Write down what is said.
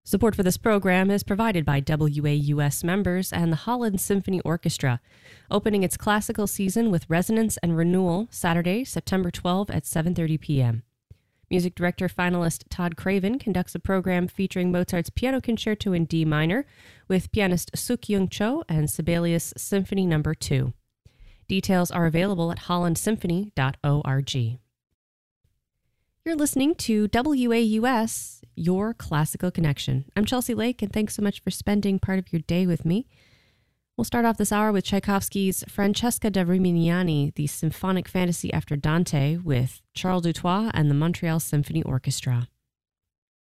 Support for this program is provided by WAUS members and the Holland Symphony Orchestra, opening its classical season with Resonance and Renewal Saturday, September 12 at 7:30 p.m. Music director finalist Todd Craven conducts a program featuring Mozart's Piano Concerto in D minor with pianist Suk-Young Cho and Sibelius Symphony No. 2. Details are available at hollandsymphony.org. You're listening to WAUS, Your Classical Connection. I'm Chelsea Lake, and thanks so much for spending part of your day with me. We'll start off this hour with Tchaikovsky's Francesca da Rimignani, the symphonic fantasy after Dante, with Charles Dutoit and the Montreal Symphony Orchestra.